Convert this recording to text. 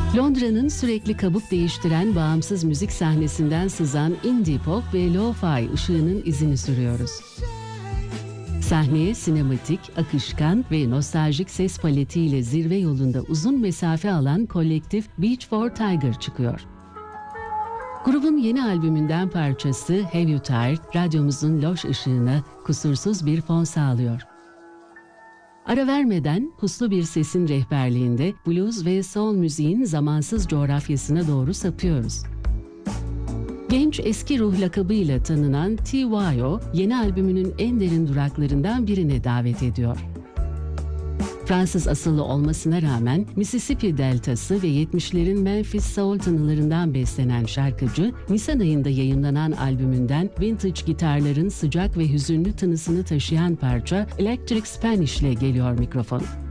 Londra'nın sürekli kabuk değiştiren bağımsız müzik sahnesinden sızan indie pop ve lo-fi ışığının izini sürüyoruz. Sahneye sinematik, akışkan ve nostaljik ses paletiyle zirve yolunda uzun mesafe alan kolektif Beach for Tiger çıkıyor. Grubun yeni albümünden parçası Have You Tired, radyomuzun loş ışığına kusursuz bir fon sağlıyor. Ara vermeden puslu bir sesin rehberliğinde blues ve soul müziğin zamansız coğrafyasına doğru sapıyoruz. Genç eski ruh lakabıyla tanınan T.Y.O. yeni albümünün en derin duraklarından birine davet ediyor. Fransız asıllı olmasına rağmen Mississippi deltası ve 70'lerin Memphis Soul tınılarından beslenen şarkıcı, Nisan ayında yayınlanan albümünden vintage gitarların sıcak ve hüzünlü tınısını taşıyan parça Electric Spanish ile geliyor mikrofon.